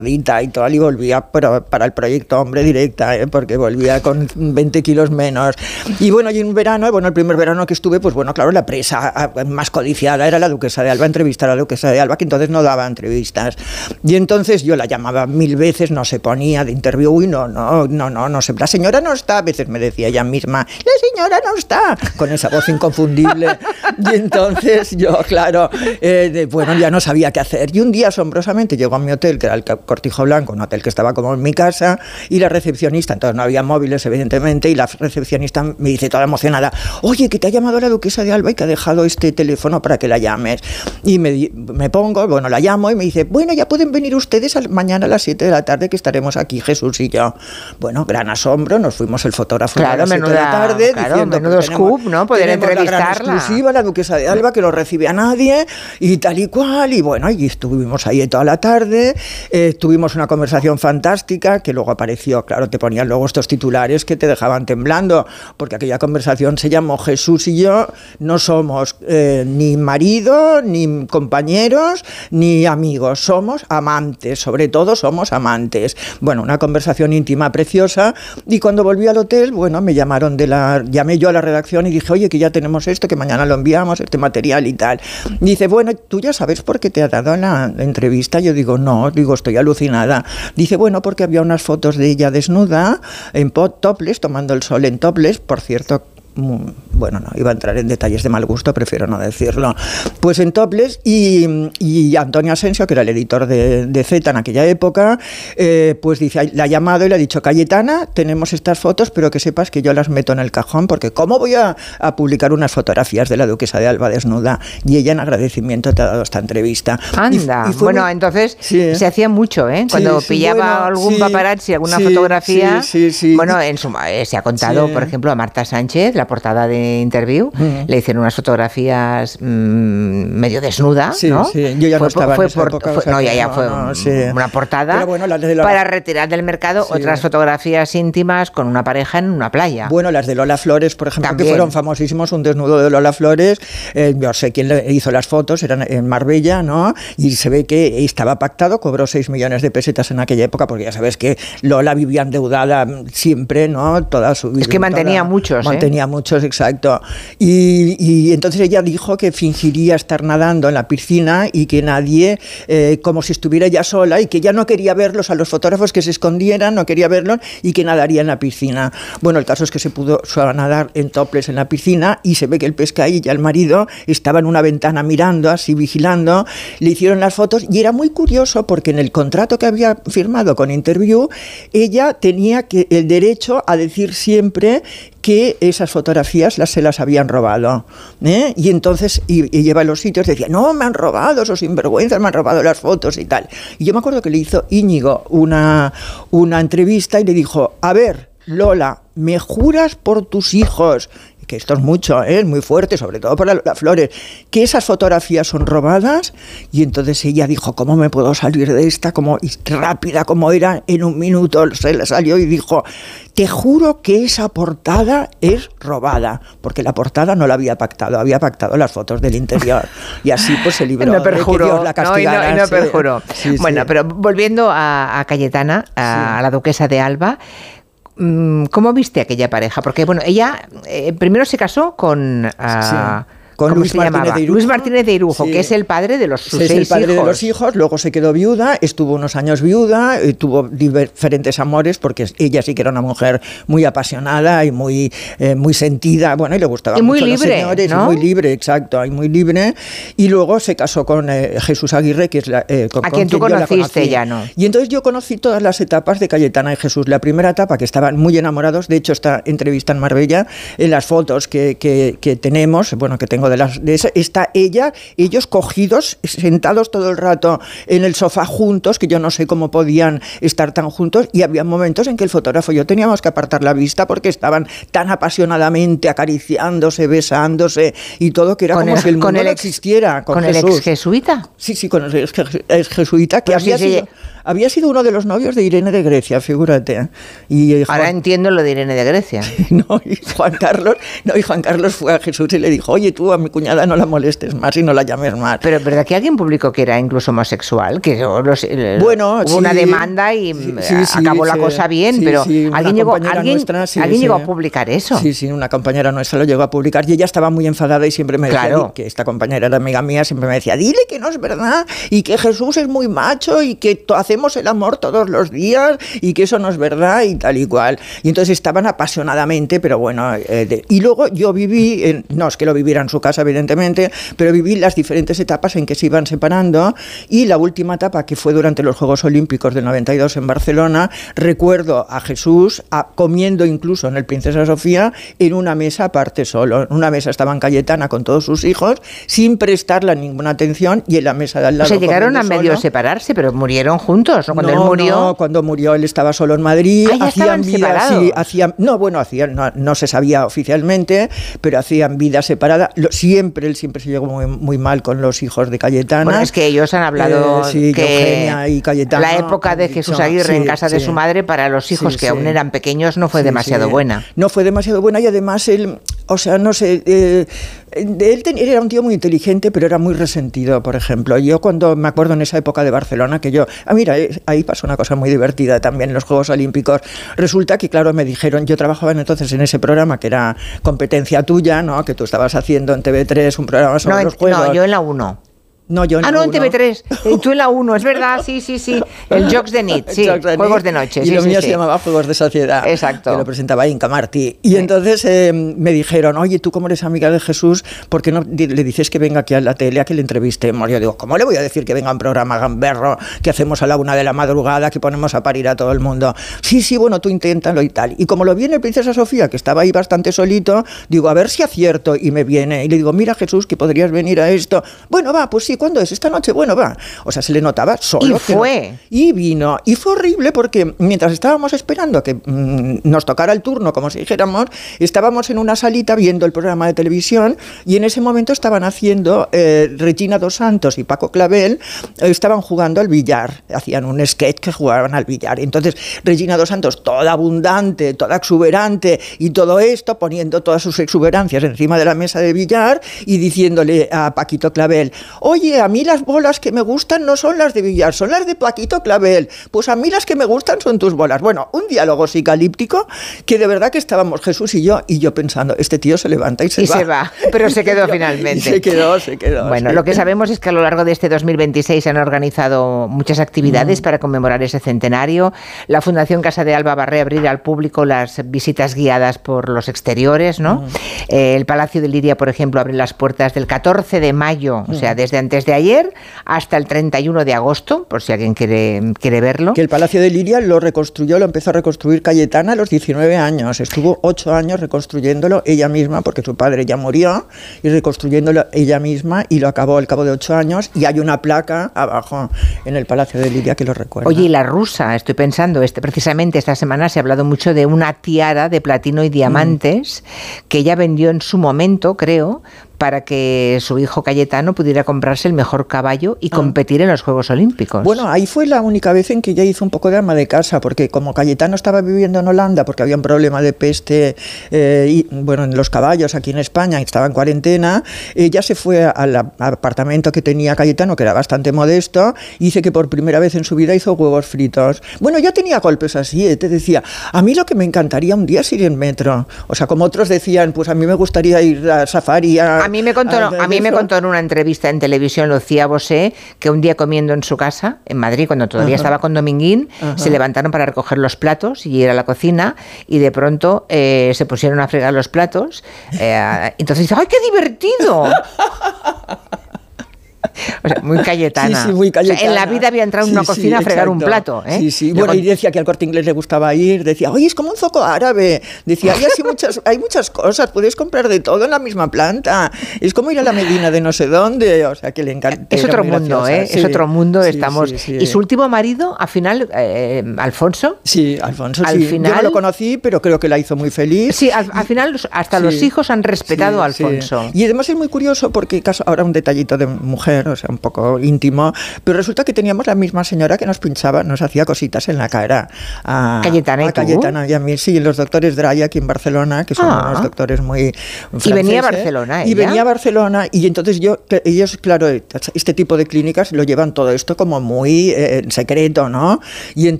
y tal, y volvía para el proyecto Hombre Directa, porque volvía con 20 kilos menos. Y bueno, y en verano, el primer verano que estuve, pues bueno, claro, la presa más codiciada era la duquesa de Alba, entrevistar a la duquesa de Alba, que entonces no daba entrevistas. Y entonces yo la llamaba 1000 veces, no se ponía de interview, uy, no sé, la señora no está, a veces me decía ella misma, la señora no está, con esa voz inconfundible. Y entonces yo, claro, bueno, ya no sabía qué hacer. Y un día, asombrosamente, llegó a mi hotel, que era el Cortijo Blanco, un hotel que estaba como en mi casa, y la recepcionista, entonces no había móviles, evidentemente, y la recepcionista me dice toda emocionada, oye, que te ha llamado la duquesa de Alba y que ha dejado este teléfono para que la llames. Y me pongo, bueno, la llamo y me dice, bueno, ya pueden venir ustedes mañana a las 7 de la tarde, que estaremos aquí, Jesús y yo. Bueno, gran asombro, nos fuimos el fotógrafo a las 7 de la tarde, diciendo, menudo scoop, ¿no? Poder entrevistarla. La gran exclusiva, la duquesa de Alba, que no recibe a nadie, y tal y cual, y bueno, y estuvimos ahí toda la tarde, tuvimos una conversación fantástica, que luego apareció, claro, te ponían luego estos titulares que te dejaban temblando, porque aquella conversación se llamó Jesús y yo no somos ni marido, ni compañeros, ni amigos, somos amantes, sobre todo somos amantes. Bueno, una conversación íntima preciosa, y cuando volví al hotel, bueno, llamé yo a la redacción y dije, oye, que ya tenemos esto, que mañana lo enviamos, este material y tal. Y dice, bueno, ¿tú ya sabes por qué te ha dado la entrevista? Yo digo, no, estoy alucinada. Dice, bueno, porque había unas fotos de ella desnuda, en topless, tomando el sol en topless, por cierto. Bueno, no iba a entrar en detalles de mal gusto, prefiero no decirlo. Pues en topless, y Antonio Asensio, que era el editor de Z en aquella época, pues dice, la ha llamado y le ha dicho, Cayetana, tenemos estas fotos, pero que sepas que yo las meto en el cajón, porque ¿cómo voy a publicar unas fotografías de la duquesa de Alba desnuda? Y ella, en agradecimiento, te ha dado esta entrevista. Anda, y bueno, entonces sí, se hacía mucho, ¿eh? Cuando pillaba algún paparazzi, alguna fotografía, bueno, se ha contado, por ejemplo, a Marta Sánchez, la portada de Interview, le hicieron unas fotografías medio desnuda, ¿no? Sí, yo ya no estaba en esa época. Fue una portada, bueno, para retirar del mercado otras fotografías íntimas con una pareja en una playa. Bueno, las de Lola Flores, por ejemplo, también, que fueron famosísimos, un desnudo de Lola Flores, yo sé quién le hizo las fotos, eran en Marbella, ¿no? Y se ve que estaba pactado, cobró 6 millones de pesetas en aquella época, porque ya sabes que Lola vivía endeudada siempre, ¿no? Toda su vida. Es que mantenía muchos, muchos, exacto. Y entonces ella dijo que fingiría estar nadando en la piscina y que nadie, como si estuviera ella sola, y que ella no quería verlos, a los fotógrafos que se escondieran, no quería verlos, y que nadaría en la piscina. Bueno, el caso es que se pudo nadar en topless en la piscina, y se ve que el pescadilla, el marido, estaba en una ventana mirando, así vigilando, le hicieron las fotos, y era muy curioso porque en el contrato que había firmado con Interview, ella tenía el derecho a decir siempre que esas fotografías se las habían robado, ¿eh? Y entonces, y lleva a los sitios, decía, no, me han robado, esos sinvergüenzas, me han robado las fotos y tal. Y yo me acuerdo que le hizo Íñigo una entrevista y le dijo, a ver, Lola, ¿me juras por tus hijos? Que esto es mucho, es muy fuerte, sobre todo por las Flores, que esas fotografías son robadas. Y entonces ella dijo, ¿cómo me puedo salir de esta? Y rápida como era, en un minuto se le salió y dijo, te juro que esa portada es robada, porque la portada no la había pactado las fotos del interior. Y así pues se libró no perjuro, de que Dios la castigara. No perjuro. Bueno, pero volviendo a Cayetana, a la duquesa de Alba, ¿cómo viste aquella pareja? Porque, bueno, ella primero se casó con Luis Martínez de Irujo, que es el padre de sus 6 hijos. Es el padre de los hijos, luego se quedó viuda, estuvo unos años viuda, tuvo diferentes amores, porque ella sí que era una mujer muy apasionada y muy sentida, bueno, y le gustaban mucho los señores, ¿no? Y muy libre, exacto, y muy libre. Y luego se casó con Jesús Aguirre, que es a quien tú conociste ya, ¿no? Y entonces yo conocí todas las etapas de Cayetana y Jesús. La primera etapa, que estaban muy enamorados, de hecho esta entrevista en Marbella, en las fotos que tenemos, bueno, que tengo de esa, está ellos cogidos, sentados todo el rato en el sofá juntos, que yo no sé cómo podían estar tan juntos, y había momentos en que el fotógrafo y yo teníamos que apartar la vista porque estaban tan apasionadamente acariciándose, besándose y todo, que era como si el mundo no existiera. ¿Con el ex jesuita? Sí, con el ex jesuita, que había sido uno de los novios de Irene de Grecia, figúrate. Ahora entiendo lo de Irene de Grecia. Y Juan Carlos fue a Jesús y le dijo, oye, tú, mi cuñada no la molestes más y no la llames más. Pero ¿verdad que alguien publicó que era incluso homosexual? Que bueno, hubo una demanda y acabó la cosa bien, pero alguien llegó a publicar eso. Sí, una compañera nuestra lo llegó a publicar y ella estaba muy enfadada y siempre me decía, que esta compañera era amiga mía, siempre me decía, dile que no es verdad y que Jesús es muy macho y que hacemos el amor todos los días y que eso no es verdad y tal y cual. Y entonces estaban apasionadamente, pero bueno, y luego yo viví, no es que lo viviera en su casa evidentemente, pero viví las diferentes etapas en que se iban separando y la última etapa, que fue durante los Juegos Olímpicos del 92 en Barcelona, recuerdo a Jesús comiendo incluso en el Princesa Sofía en una mesa aparte solo. En una mesa estaban Cayetana con todos sus hijos sin prestarle ninguna atención y en la mesa de al lado. O sea, llegaron a medio separarse, pero murieron juntos, ¿no? Cuando él murió. No, cuando murió él estaba solo en Madrid. Hacían vida, sí, no se sabía oficialmente, pero hacían vida separada. Él siempre se llevó muy mal con los hijos de Cayetana. Bueno, es que ellos han hablado que Eugenia y Cayetana, la época de Jesús Aguirre en casa de su madre para los hijos que aún eran pequeños no fue demasiado buena. No fue demasiado buena y además él, o sea, no sé, él era un tío muy inteligente, pero era muy resentido, por ejemplo. Yo cuando me acuerdo en esa época de Barcelona, mira, ahí pasó una cosa muy divertida también en los Juegos Olímpicos. Resulta que, claro, me dijeron, yo trabajaba entonces en ese programa que era competencia tuya, ¿no? Que tú estabas haciendo en TV3 un programa sobre los Juegos. No, yo en la 1. No, yo en en TV3. Tú en la 1, es verdad, sí. El Jocs de Nit, sí, Juegos de Noche. Y lo mío se llamaba Juegos de Sociedad. Exacto. Que lo presentaba Inca Martí. Y entonces me dijeron, oye, tú como eres amiga de Jesús, ¿por qué no le dices que venga aquí a la tele a que le entrevistemos? Yo digo, ¿cómo le voy a decir que venga a un programa gamberro que hacemos a la 1 de la madrugada, que ponemos a parir a todo el mundo? Sí, bueno, tú inténtalo y tal. Y como lo vi en el Princesa Sofía, que estaba ahí bastante solito, digo, a ver si acierto. Y me viene y le digo, mira Jesús, que podrías venir a esto. Bueno, va, pues sí, ¿cuándo es? Esta noche, bueno, va. O sea, se le notaba solo. Y fue. Y vino. Y fue horrible porque mientras estábamos esperando a que nos tocara el turno, como si dijéramos, estábamos en una salita viendo el programa de televisión y en ese momento estaban haciendo Regina Dos Santos y Paco Clavel, estaban jugando al billar. Hacían un sketch que jugaban al billar. Entonces, Regina Dos Santos, toda abundante, toda exuberante y todo esto, poniendo todas sus exuberancias encima de la mesa de billar y diciéndole a Paquito Clavel, oye, a mí las bolas que me gustan no son las de billar, son las de Paquito Clavel. Pues a mí las que me gustan son tus bolas. Bueno, un diálogo psicalíptico que de verdad que estábamos Jesús y yo pensando, este tío se levanta y se va. Pero se quedó finalmente. Se quedó. Bueno, lo que sabemos es que a lo largo de este 2026 se han organizado muchas actividades para conmemorar ese centenario. La Fundación Casa de Alba va a reabrir al público las visitas guiadas por los exteriores, ¿no? El Palacio de Liria, por ejemplo, abre las puertas del 14 de mayo, o sea, desde antes de ayer hasta el 31 de agosto, por si alguien quiere verlo. Que el Palacio de Liria lo empezó a reconstruir Cayetana a los 19 años. Estuvo 8 años reconstruyéndolo ella misma, porque su padre ya murió, y reconstruyéndolo ella misma, y lo acabó al cabo de 8 años, y hay una placa abajo en el Palacio de Liria que lo recuerda. Oye, y la rusa, estoy pensando, precisamente esta semana se ha hablado mucho de una tiara de platino y diamantes que ella vendió en su momento, creo, para que su hijo Cayetano pudiera comprarse el mejor caballo y competir en los Juegos Olímpicos. Bueno, ahí fue la única vez en que ella hizo un poco de ama de casa, porque como Cayetano estaba viviendo en Holanda, porque había un problema de peste en los caballos aquí en España, y estaba en cuarentena, ella se fue al apartamento que tenía Cayetano, que era bastante modesto, y dice que por primera vez en su vida hizo huevos fritos. Bueno, ya tenía golpes así, te decía, a mí lo que me encantaría un día es ir en metro. O sea, como otros decían, pues a mí me gustaría ir a safari, A mí me contó en una entrevista en televisión Lucía Bosé que un día comiendo en su casa, en Madrid, cuando todavía estaba con Dominguín, se levantaron para recoger los platos y ir a la cocina y de pronto se pusieron a fregar los platos. Entonces dice, ¡ay, qué divertido! O sea, muy Cayetana. Sí, muy Cayetana. O sea, en la vida había entrado en una cocina a fregar un plato. Sí. Bueno, y decía que al Corte Inglés le gustaba ir, decía, oye, es como un zoco árabe. Decía, hay muchas cosas, puedes comprar de todo en la misma planta. Es como ir a la Medina de no sé dónde. O sea, que le encanta. Es otro mundo, es otro mundo. Estamos. ¿Y su último marido, al final, Alfonso? Sí, Alfonso, al final, yo no lo conocí, pero creo que la hizo muy feliz. Sí, al final hasta los hijos han respetado a Alfonso. Y además es muy curioso porque, ahora un detallito de mujer, mujer, o sea, un poco íntimo, pero resulta que teníamos la misma señora que nos pinchaba, nos hacía cositas en la cara. Cayetana y a mí, sí, los doctores Draya aquí en Barcelona, que son unos doctores muy franceses. Y venía a Barcelona, Y venía a Barcelona, y entonces ellos, claro, este tipo de clínicas lo llevan todo esto como muy en secreto, ¿no? Y